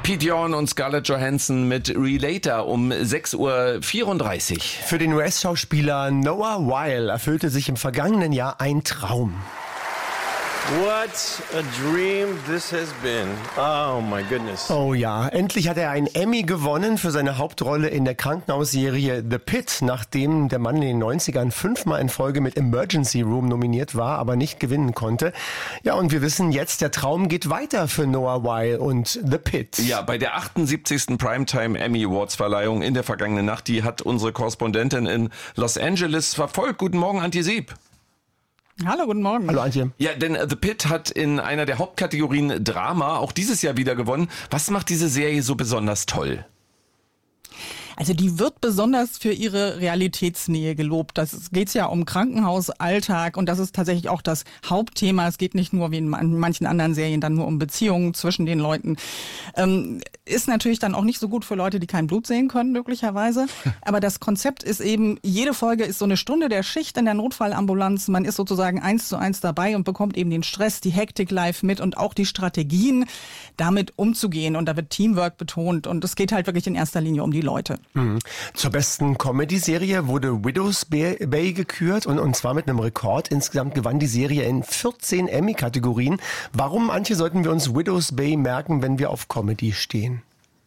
Pete Yorn und Scarlett Johansson mit Relator um 6:34 Uhr. Für den US-Schauspieler Noah Wyle erfüllte sich im vergangenen Jahr ein Traum. What a dream this has been. Oh my goodness. Oh ja, endlich hat er einen Emmy gewonnen für seine Hauptrolle in der Krankenhausserie The Pit, nachdem der Mann in den 90ern 5-mal in Folge mit Emergency Room nominiert war, aber nicht gewinnen konnte. Ja, und wir wissen jetzt, der Traum geht weiter für Noah Wyle und The Pit. Ja, bei der 78. Primetime Emmy Awards Verleihung in der vergangenen Nacht, die hat unsere Korrespondentin in Los Angeles verfolgt. Guten Morgen, Antje Sieb. Hallo, guten Morgen. Hallo Antje. Ja, denn The Pit hat in einer der Hauptkategorien Drama auch dieses Jahr wieder gewonnen. Was macht diese Serie so besonders toll? Also die wird besonders für ihre Realitätsnähe gelobt. Das geht's ja um Krankenhausalltag und das ist tatsächlich auch das Hauptthema. Es geht nicht nur wie in manchen anderen Serien dann nur um Beziehungen zwischen den Leuten. Ist natürlich dann auch nicht so gut für Leute, die kein Blut sehen können, möglicherweise. Aber das Konzept ist eben, jede Folge ist so eine Stunde der Schicht in der Notfallambulanz. Man ist sozusagen 1:1 dabei und bekommt eben den Stress, die Hektik live mit und auch die Strategien, damit umzugehen. Und da wird Teamwork betont und es geht halt wirklich in erster Linie um die Leute. Mhm. Zur besten Comedy-Serie wurde Widow's Bay gekürt und zwar mit einem Rekord. Insgesamt gewann die Serie in 14 Emmy-Kategorien. Warum, Antje, sollten wir uns Widow's Bay merken, wenn wir auf Comedy stehen?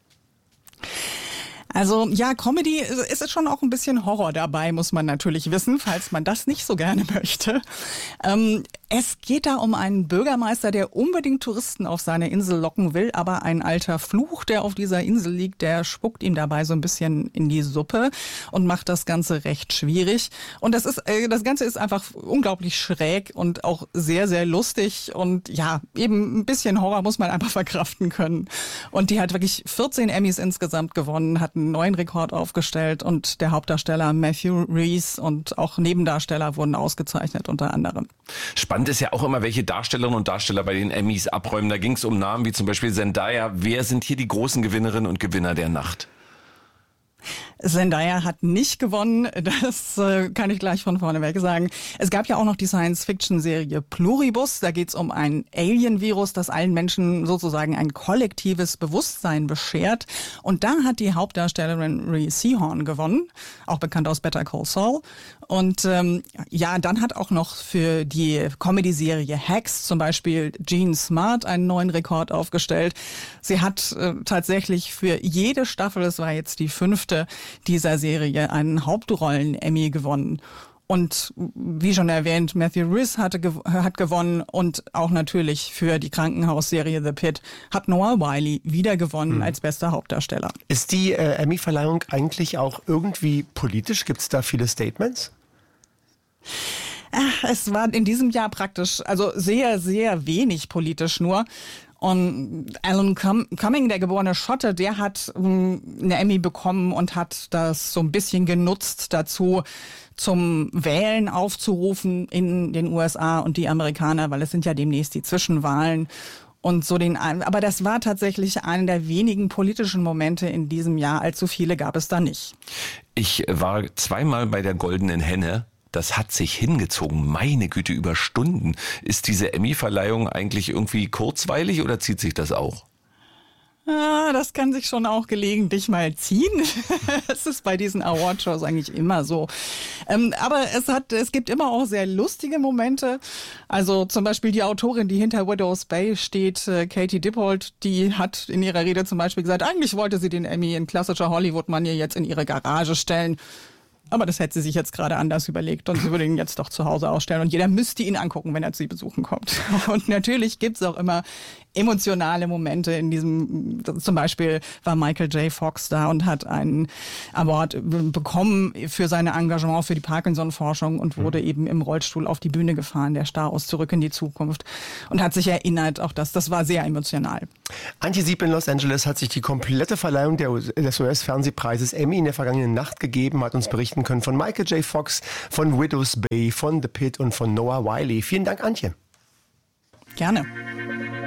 Also ja, Comedy, es ist schon auch ein bisschen Horror dabei, muss man natürlich wissen, falls man das nicht so gerne möchte. Es geht da um einen Bürgermeister, der unbedingt Touristen auf seine Insel locken will, aber ein alter Fluch, der auf dieser Insel liegt, der spuckt ihm dabei so ein bisschen in die Suppe und macht das Ganze recht schwierig. Und das Ganze ist einfach unglaublich schräg und auch sehr, sehr lustig und ja, eben ein bisschen Horror muss man einfach verkraften können. Und die hat wirklich 14 Emmys insgesamt gewonnen, hat einen neuen Rekord aufgestellt und der Hauptdarsteller Matthew Rhys und auch Nebendarsteller wurden ausgezeichnet unter anderem. Spannend ist ja auch immer, welche Darstellerinnen und Darsteller bei den Emmys abräumen. Da ging es um Namen wie zum Beispiel Zendaya. Wer sind hier die großen Gewinnerinnen und Gewinner der Nacht? Zendaya hat nicht gewonnen, das kann ich gleich von vorne weg sagen. Es gab ja auch noch die Science-Fiction-Serie Pluribus, da geht es um ein Alien-Virus, das allen Menschen sozusagen ein kollektives Bewusstsein beschert. Und da hat die Hauptdarstellerin Rhea Seehorn gewonnen, auch bekannt aus Better Call Saul. Und dann hat auch noch für die Comedy-Serie Hacks zum Beispiel Jean Smart einen neuen Rekord aufgestellt. Sie hat tatsächlich für jede Staffel, es war jetzt die 5. dieser Serie, einen Hauptrollen-Emmy gewonnen. Und wie schon erwähnt, Matthew Rhys hat gewonnen und auch natürlich für die Krankenhausserie The Pit hat Noah Wyle wieder gewonnen als bester Hauptdarsteller. Ist die Emmy-Verleihung eigentlich auch irgendwie politisch? Gibt es da viele Statements? Es war in diesem Jahr praktisch, also sehr, sehr wenig politisch nur. Und Alan Cumming, der geborene Schotte, der hat eine Emmy bekommen und hat das so ein bisschen genutzt dazu, zum Wählen aufzurufen in den USA und die Amerikaner, weil es sind ja demnächst die Zwischenwahlen. Und so aber das war tatsächlich einer der wenigen politischen Momente in diesem Jahr. Allzu viele gab es da nicht. Ich war 2-mal bei der Goldenen Henne. Das hat sich hingezogen, meine Güte, über Stunden. Ist diese Emmy-Verleihung eigentlich irgendwie kurzweilig oder zieht sich das auch? Das kann sich schon auch gelegentlich mal ziehen. Es ist bei diesen Award-Shows eigentlich immer so. Aber es gibt immer auch sehr lustige Momente. Also zum Beispiel die Autorin, die hinter Widow's Bay steht, Katie Dippold, die hat in ihrer Rede zum Beispiel gesagt, eigentlich wollte sie den Emmy in klassischer Hollywood-Manier jetzt in ihre Garage stellen. Aber das hätte sie sich jetzt gerade anders überlegt und sie würde ihn jetzt doch zu Hause ausstellen und jeder müsste ihn angucken, wenn er zu sie besuchen kommt. Und natürlich gibt's auch immer emotionale Momente in diesem, zum Beispiel war Michael J. Fox da und hat einen Award bekommen für sein Engagement für die Parkinson-Forschung und wurde eben im Rollstuhl auf die Bühne gefahren, der Star aus Zurück in die Zukunft und hat sich erinnert, auch das war sehr emotional. Antje Sieb in Los Angeles hat sich die komplette Verleihung des US-Fernsehpreises Emmy in der vergangenen Nacht gegeben, hat uns berichten können von Michael J. Fox, von Widow's Bay, von The Pit und von Noah Wyle. Vielen Dank, Antje. Gerne.